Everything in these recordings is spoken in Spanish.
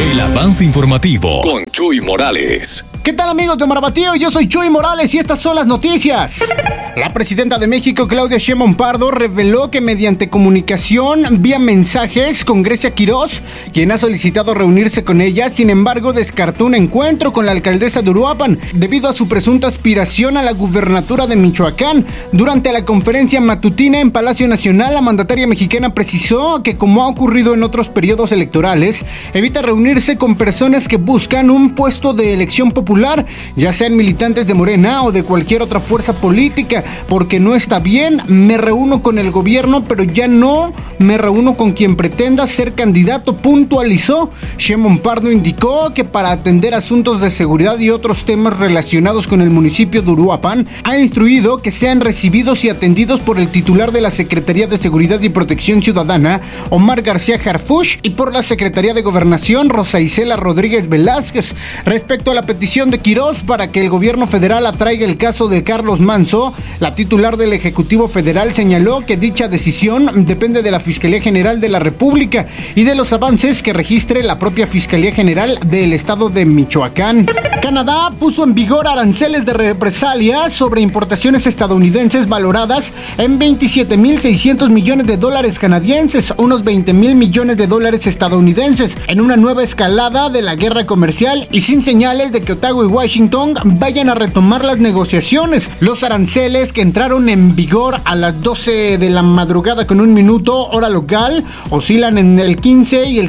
El avance informativo con Chuy Morales. ¿Qué tal, amigos de Marabatío? Yo soy Chuy Morales y estas son las noticias. La presidenta de México, Claudia Sheinbaum Pardo, reveló que mediante comunicación vía mensajes con Grecia Quirós, quien ha solicitado reunirse con ella, sin embargo descartó un encuentro con la alcaldesa de Uruapan debido a su presunta aspiración a la gubernatura de Michoacán. Durante la conferencia matutina en Palacio Nacional, la mandataria mexicana precisó que, como ha ocurrido en otros periodos electorales, evita reunirse con personas que buscan un puesto de elección popular, ya sean militantes de Morena o de cualquier otra fuerza política, porque no está bien. Me reúno con el gobierno, pero ya no me reúno con quien pretenda ser candidato, puntualizó. Sheinbaum Pardo indicó que para atender asuntos de seguridad y otros temas relacionados con el municipio de Uruapan, ha instruido que sean recibidos y atendidos por el titular de la Secretaría de Seguridad y Protección Ciudadana, Omar García Harfuch, y por la Secretaría de Gobernación, Rosa Isela Rodríguez Velázquez. Respecto a la petición de Quirós para que el gobierno federal atraiga el caso de Carlos Manzo, la titular del Ejecutivo Federal señaló que dicha decisión depende de la Fiscalía General de la República y de los avances que registre la propia Fiscalía General del Estado de Michoacán. Canadá puso en vigor aranceles de represalia sobre importaciones estadounidenses valoradas en $27,600 millones canadienses, unos $20,000 millones estadounidenses, en una nueva escalada de la guerra comercial y sin señales de que Ottawa y Washington vayan a retomar las negociaciones. Los aranceles, que entraron en vigor a las 12 de la madrugada con 1 minuto hora local, oscilan en el 15 y el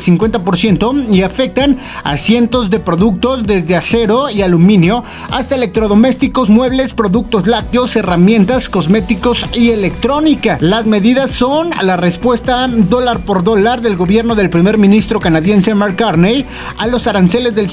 50% y afectan a cientos de productos desde acero y aluminio hasta electrodomésticos, muebles, productos lácteos, herramientas, cosméticos y electrónica. Las medidas son la respuesta dólar por dólar del gobierno del primer ministro canadiense Mark Carney a los aranceles del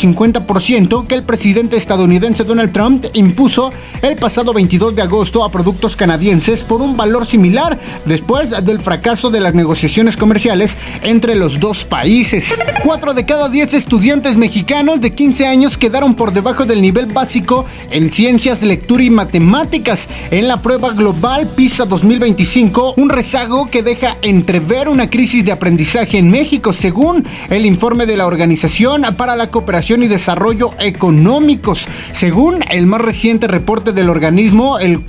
50% que el presidente estadounidense Donald Trump impuso el pasado 22 de agosto a productos canadienses por un valor similar después del fracaso de las negociaciones comerciales entre los dos países. 4 de cada 10 estudiantes mexicanos de 15 años quedaron por debajo del nivel básico en ciencias, lectura y matemáticas en la prueba global PISA 2025, un rezago que deja entrever una crisis de aprendizaje en México, según el informe de la Organización para la Cooperación y Desarrollo Económicos. Según el más reciente reporte del organismo, el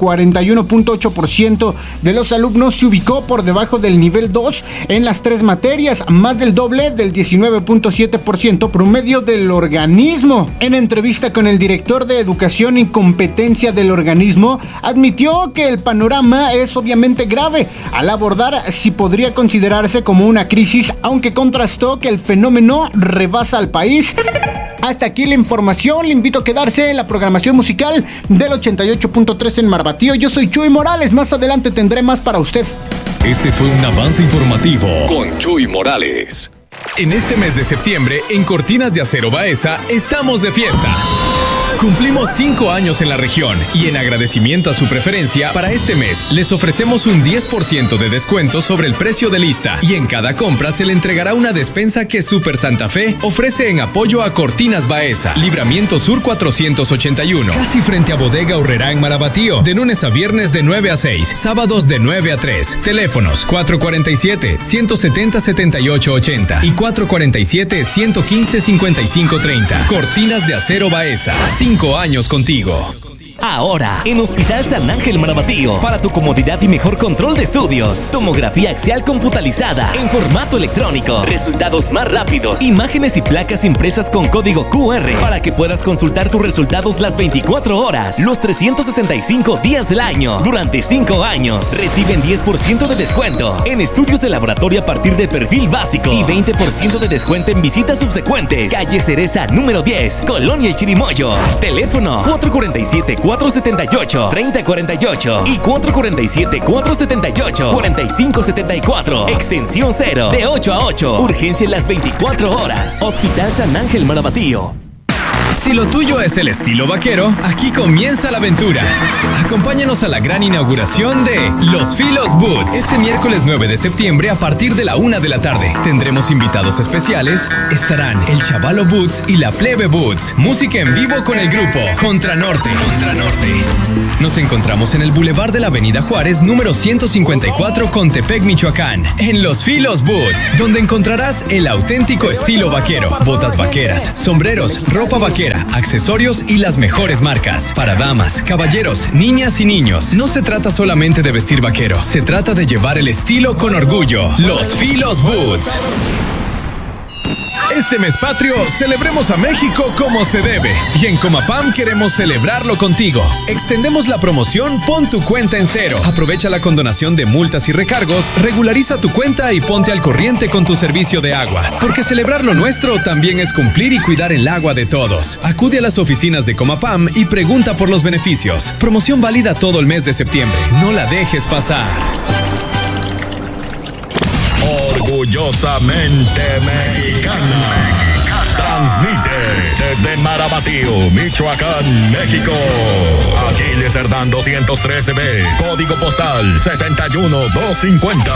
41.8% de los alumnos se ubicó por debajo del nivel 2 en las 3 materias, más del doble del 19.7% promedio del organismo. En entrevista con el director de Educación y Competencia del organismo, admitió que el panorama es obviamente grave al abordar si podría considerarse como una crisis, aunque contrastó que el fenómeno rebasa al país. Hasta aquí la información, le invito a quedarse en la programación musical del 88.3 en Marabatío. Yo soy Chuy Morales, más adelante tendré más para usted. Este fue un avance informativo con Chuy Morales. En este mes de septiembre, en Cortinas de Acero Baeza, estamos de fiesta. Cumplimos 5 años en la región y en agradecimiento a su preferencia, para este mes les ofrecemos un 10% de descuento sobre el precio de lista y en cada compra se le entregará una despensa que Super Santa Fe ofrece en apoyo a Cortinas Baeza, Libramiento Sur 481, casi frente a Bodega Aurrerá en Marabatío, de lunes a viernes de 9 a 6, sábados de 9 a 3. Teléfonos 447-170-7880 y 447-115-5530. Cortinas de Acero Baeza. 5 años contigo. Ahora, en Hospital San Ángel Marabatío, para tu comodidad y mejor control de estudios, tomografía axial computalizada en formato electrónico, resultados más rápidos, imágenes y placas impresas con código QR para que puedas consultar tus resultados las 24 horas, los 365 días del año. Durante 5 años, reciben 10% de descuento en estudios de laboratorio a partir de perfil básico y 20% de descuento en visitas subsecuentes. Calle Cereza número 10, Colonia El Chirimoyo. Teléfono 447-478-3048 y 447-478-4574. Extensión 0, de 8 a 8. Urgencia en las 24 horas. Hospital San Ángel Marabatío. Si lo tuyo es el estilo vaquero, aquí comienza la aventura. Acompáñanos a la gran inauguración de Los Filos Boots. Este miércoles 9 de septiembre a partir de la 1 de la tarde. Tendremos invitados especiales. Estarán el Chavalo Boots y la Plebe Boots. Música en vivo con el grupo Contra Norte. Nos encontramos en el Boulevard de la Avenida Juárez, número 154, Contepec, Michoacán. En Los Filos Boots, donde encontrarás el auténtico estilo vaquero. Botas vaqueras, sombreros, ropa vaquera, accesorios y las mejores marcas. Para damas, caballeros, niñas y niños. No se trata solamente de vestir vaquero, se trata de llevar el estilo con orgullo. Los Filos Boots. Este mes patrio, celebremos a México como se debe. Y en Comapam queremos celebrarlo contigo. Extendemos la promoción Pon tu cuenta en cero. Aprovecha la condonación de multas y recargos, regulariza tu cuenta y ponte al corriente con tu servicio de agua. Porque celebrar lo nuestro también es cumplir y cuidar el agua de todos. Acude a las oficinas de Comapam y pregunta por los beneficios. Promoción válida todo el mes de septiembre. No la dejes pasar. Orgullosamente mexicana. Transmite desde Marabatío, Michoacán, México. Aquiles Cerdán 213B, código postal 61250.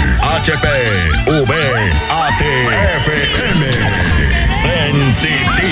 XHP VATFM. Sensitiva.